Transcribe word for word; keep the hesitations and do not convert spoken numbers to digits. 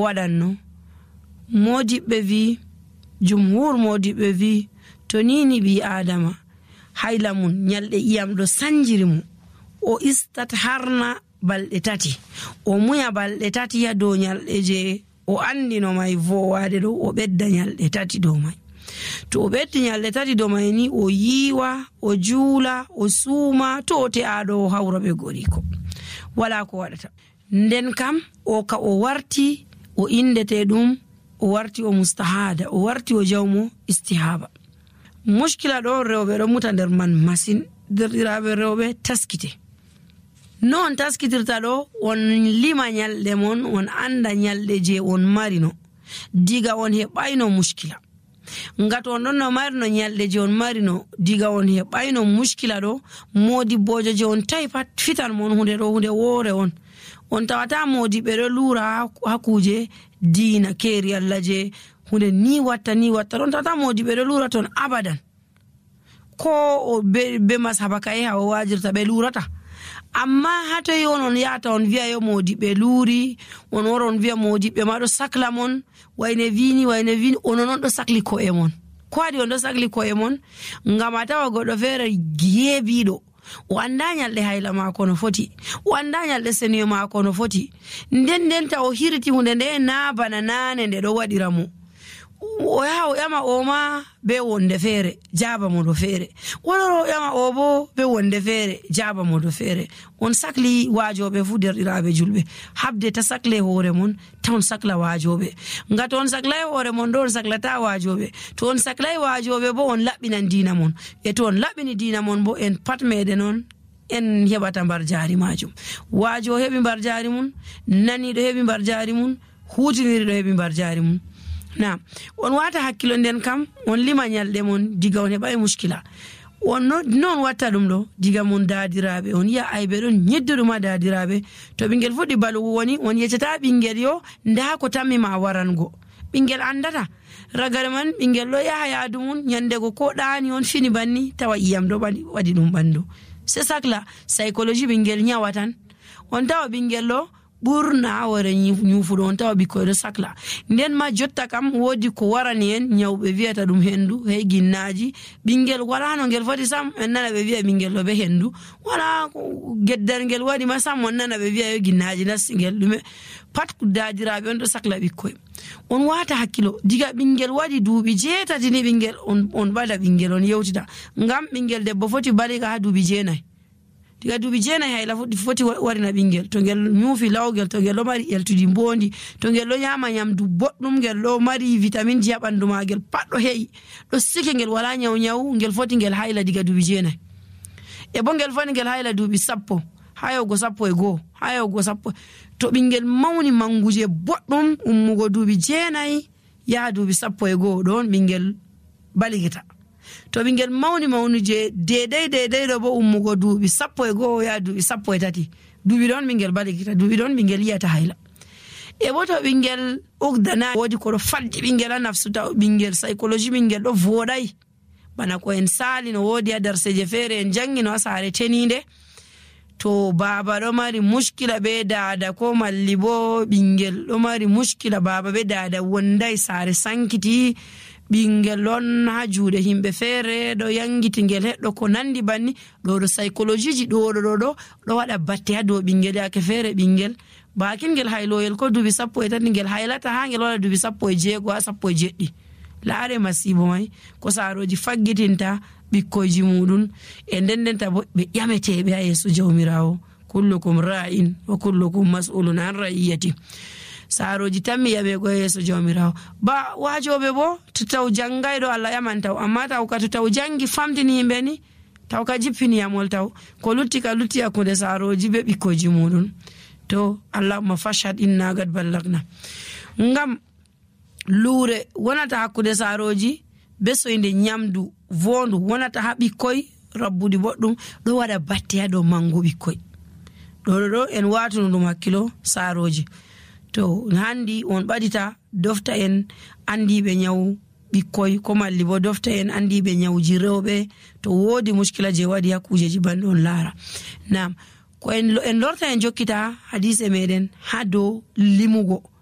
waɗanno modiɓɓe wi jumhur modiɓɓe wi to nini ɓi adama hayla mum nyalɗe iyam ɗo sanjiri mu o istat harna balɗe tati o muya balɗe tati ya dow nyalɗe je o andino mai vowade ɗo o ɓedda nyalɗe tati dow mai to o ɓeddi nyalɗe tati dow mai ni o yiwa o juula o suuma to o te'aɗo o hawra ɓe goriko wala ko waɗata nden kam o ka o warti o indete ɗum o warti o mustahada o warti o jawmo istihaba mushkila ɗo rewɓe ɗo muta nder man masin derɗiraɓe rewɓe taskite non taskitirta ɗo on lima nyalɗe mon on anda nyalɗe je on marino diga on heɓayno mushkila ngat on ɗon no marino nyalɗe je on marino diga on heɓayno mushkila ɗo modi bojo je on tawi pat fitan mon hunde ɗo hunde woore on on tawata modi ɓe ɗo lura ha kuje diina keeri Allah je hunde ni watta ni watta ɗon tawata modi ɓe ɗo lura ton abadan ko be, be mashabaka e ha o wajirta ɓe lurata amma hatoy on on yata on wiya yo modiɓe luuri on wara on wiya modiɓe ma ɗo sakla mon wayne vini wayne vini onon on ɗo sakli ko'e mon ko waɗi on ɗo sakli ko'e mon ngam a tawa goɗɗo feere geebiɗo o anda nyalɗe hayla mako no foti o anda nyalɗe seniyo mako no foti nden nden ta o hirti hunde nde na bana nane nde ɗo waɗira mo o yaha o ƴama o ma be wonde feere jaaba mo do feere wonoro o ƴama o bo be wonde feere jaaba mo do feere on sakli waajoɓe fu derɗiraɓe julɓe habde ta sakle hoore mon ta on sakla waajoɓe ngati on saklay hoore mon ɗo on saklata waajoɓe to on saklay waajoɓe bo on laɓɓinan diina mon e to on laɓɓini diina mon bo en pat meɗen on en heɓata mbar jaari majum waajo heɓi mbar jaari mum naniɗo heɓi mbar jaari mum hutiniriɗo heɓi mbar jaari mum na on wata hakkilo nden kam on lima nyalɗe mon diga on heɓa e muskila on non watta ɗum ɗo diga mon daadiraɓe on yiya ayɓe ɗon ñedduɗuma daadiraɓe to ɓinguel fuɗɗi balugu woni on yeccata ɓinguel yo nda ko tammi ma warango ɓinguel andata ragare man ɓinguel ɗo yaha yaadu mum nyandego ko ɗani on fini banni tawa iyam ɗo waɗi ɗum ɓandu c'est sakla psychologie ɓinguel ñawa tan on tawa ɓinguel ɗo ɓurna wore ñufuɗo on tawa ɓikkoy ɗo sakla nden ma jotta kam woodi ko warani en ñawɓe wiyata ɗum hendu hey ginnaji ɓinguel wala no ngel foti sam en nana ɓe wiya ɓinguel ɗo ɓe hendu wala geddal ngel waɗi ma sam on nana ɓe wiya yo ginnaji nasti ngel ɗume pat dadiraɓe on ɗo sakla ɓikkoy on wata hakkilo diga ɓinguel waɗi duuɓi jeetati ni ɓinguel on on ɓaɗa ɓinguel on yewtita ngam ɓinguel debbo foti baliga ha duuɓi jeenayi diga duuɓi jeenayi hayla foti warina ɓinguel to ngel ñuufi lawgel to ngel ɗo mari ƴeltudi mbondi to ngel ɗo ñama ñamdu boɗɗum ngel ɗo mari vitamine ji ha ɓandu ma ngel pat ɗo heƴi ɗo sike ngel wala ñaw ñaw ngel foti ngel hayla diga duuɓi jeenayi e bo ngel foti ngel hayla duuɓi sappo ha yawgo sappo e goho ha yawgo sappo to ɓinguel mawni manguje boɗɗum ummugo duuɓi jeenayi yaha duuɓi sappo e goho ɗon ɓinguel baligita to ɓinguel mawni mawni je dedai dedai ɗo bo ummugo duuɓi sappo e goho yaha duuɓi sappo e tati duuɓi ɗon ɓinguel baligita duuɓi ɗon ɓinguel yiyata hayla e bo to ɓinguel ugdana woodi koɗo faddi ɓinguel ha nafsu taw ɓinguel psychologie ɓinguel ɗo voɗay bana ko en sali no woodi ha darseje feere en jangino ha saare teninde to baba ɗo mari muskila be dada ko malli bo ɓinguel ɗo mari muskila baba be dada wonday saare sankiti ɓinguel ɗon ha juuɗe himɓe feere ɗo yangiti ngel heɗɗo ko nandi banni ɗo ɗo psychologie ji ɗo ɗo ɗo ɗo ɗo waɗa batte ha dow ɓinguel yake feere ɓinguel bakin ngel hayloyel ko duuɓi sappo e tati ngel haylata ha ngel waɗa duuɓi sappo e jeego ha sappo e jeɗɗi laare masibo mai ko saaroji faggitinta ɓikkoyji muɗum e nden ndenta bo ɓe ƴameteɓe ha yeeso jawmirawo kullukum ra'in wa kullukum mas'ulun an ra'iyati saaroji tammi yaɓego yeeso jawmirawo ba waajoɓe bo to taw janngayɗo Allah yaman taw amma taw ka to taw jangi famtini yimɓe ni taw ka jippini yamol taw ko lutti ka lutti hakkunde saaroji be ɓikkoyji muɗum to allahumma fashhad inna gad ballagna ngam luure wonata hakkunde saaroji be soyde ñamdu vondu wonata ha ɓikkoy rabbuɗi boɗɗum ɗo waɗa batte ha dow mango ɓikkoy ɗo ɗo ɗo en watuno ɗum hakkilo saaroji to handi on ɓaɗita dofta en andiɓe ñaw ɓikkoy ko malli bo dofta en andiɓe ñawji rewɓe to woodi muskila je waɗi ha kujeji banɗe on laara nam ko en, en lorta en jokkita hadise meɗen ha dow limugo